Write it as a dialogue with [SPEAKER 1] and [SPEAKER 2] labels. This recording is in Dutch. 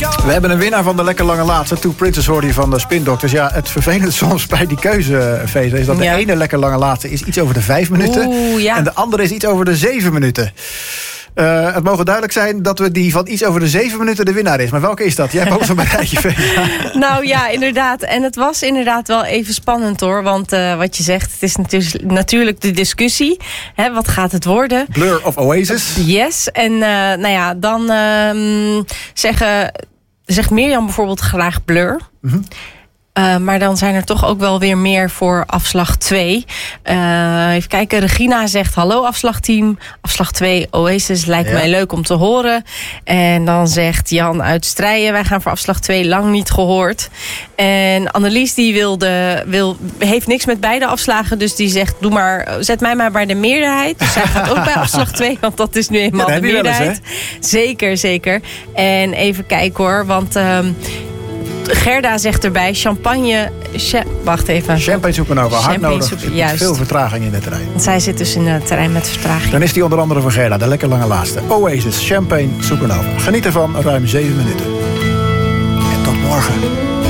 [SPEAKER 1] We hebben een winnaar van de lekker lange laatste. Two Princess hoorde je van de Spin Doctors. Ja, het vervelende soms bij die keuzefeesten is dat de ene lekker lange laatste is iets over de 5 minuten. En de andere is iets over de 7 minuten. Het mogen duidelijk zijn dat we die van iets over de 7 minuten de winnaar is. Maar welke is dat? Jij hebt alles op een rijtje, Vega.
[SPEAKER 2] Nou ja, inderdaad. En het was inderdaad wel even spannend hoor. Want wat je zegt, het is natuurlijk de discussie. Hè, wat gaat het worden?
[SPEAKER 1] Blur of Oasis?
[SPEAKER 2] Yes. En dan zegt Mirjam bijvoorbeeld graag Blur. Mm-hmm. Maar dan zijn er toch ook wel weer meer voor afslag 2. Even kijken, Regina zegt hallo afslagteam. Afslag 2, Oasis, lijkt mij leuk om te horen. En dan zegt Jan uit Strijen, wij gaan voor afslag 2, lang niet gehoord. En Annelies die heeft niks met beide afslagen. Dus die zegt, zet mij maar bij de meerderheid. Dus zij gaat ook bij afslag 2, want dat is nu eenmaal de meerderheid. Zeker. En even kijken hoor, want... Gerda zegt erbij, wacht even.
[SPEAKER 1] Champagne Supernova, hard nodig.
[SPEAKER 2] Juist.
[SPEAKER 1] Veel vertraging in het terrein.
[SPEAKER 2] Want zij zit dus in het terrein met vertraging.
[SPEAKER 1] Dan is die onder andere van Gerda, de lekker lange laatste. Oasis, Champagne Supernova. Geniet ervan, ruim 7 minuten. En tot morgen.